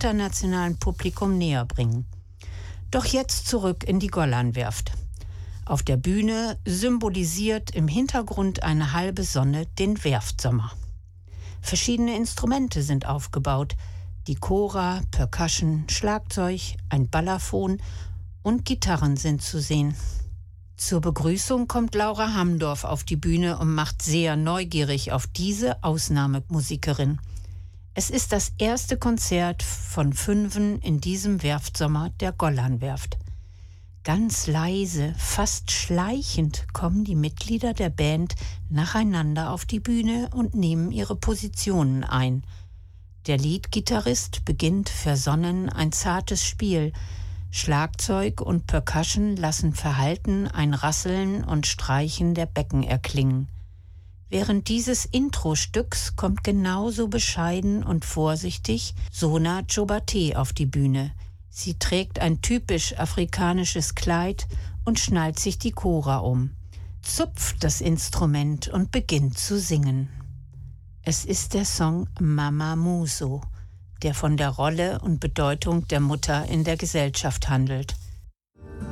internationalen Publikum näher bringen. Doch jetzt zurück in die Gollanwerft. Auf der Bühne symbolisiert im Hintergrund eine halbe Sonne den Werftsommer. Verschiedene Instrumente sind aufgebaut. Die Kora, Percussion, Schlagzeug, ein Balafon und Gitarren sind zu sehen. Zur Begrüßung kommt Laura Hamdorf auf die Bühne und macht sehr neugierig auf diese Ausnahmemusikerin. Es ist das erste Konzert von 5 in diesem Werftsommer der Gollanwerft. Ganz leise, fast schleichend kommen die Mitglieder der Band nacheinander auf die Bühne und nehmen ihre Positionen ein. Der Leadgitarrist beginnt versonnen ein zartes Spiel. Schlagzeug und Percussion lassen verhalten ein Rasseln und Streichen der Becken erklingen. Während dieses Intro-Stücks kommt genauso bescheiden und vorsichtig Sona Jobate auf die Bühne. Sie trägt ein typisch afrikanisches Kleid und schnallt sich die Kora um, zupft das Instrument und beginnt zu singen. Es ist der Song Mama Muso, der von der Rolle und Bedeutung der Mutter in der Gesellschaft handelt.